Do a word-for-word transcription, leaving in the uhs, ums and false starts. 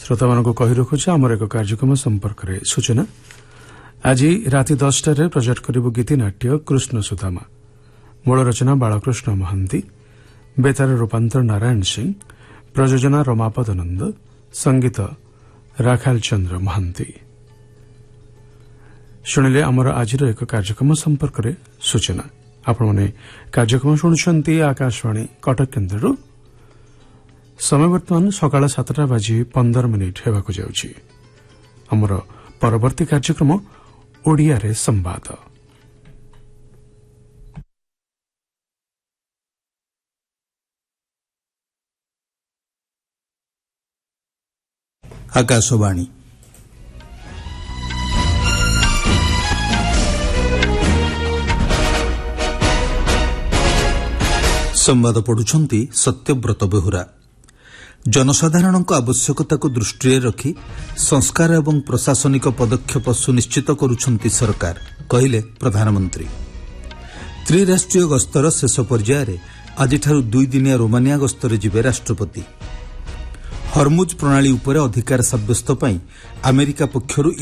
श्रोता मानक कही रखुचे आमर एक कार्यक्रम संपर्क में सूचना आज राति दसटार प्रचार करिबु गीतिनाट्य कृष्ण सुदामा मूल रचना बालकृष्ण महांती बेतार रूपांतर नारायण सिंह प्रयोजना रमापद नंद संगीत राखाल चंद्र महांती शुणिले आमर आज एक कार्यक्रम संपर्क में सूचना आपण माने कार्यक्रम शुणुछंती आकाशवाणी कटक केन्द्र समय वर्तमान सकाळ सातटा बाजी पंदर मिनिट हेबाकु जाउछि आमर परवर्ती कार्यक्रम ओडिया रे संवाद आकाशवाणी संवाद पढ़ुछंती सत्यव्रत बेहुरा जनसाधारण आवश्यकता को दृष्टि रखी संस्कार एवं प्रशासनिक पदक्षेप सुनिश्चित करुछंती सरकार कहिले प्रधानमंत्री त्रिराष्ट्रीय गस्तर शेष पर्यायर आज दुई दिनिया रोमानिया गस्तर जिबे राष्ट्रपति हरमुज प्रणाली उपरे अधिकार सब्यस्त पई अमेरिका पक्षरु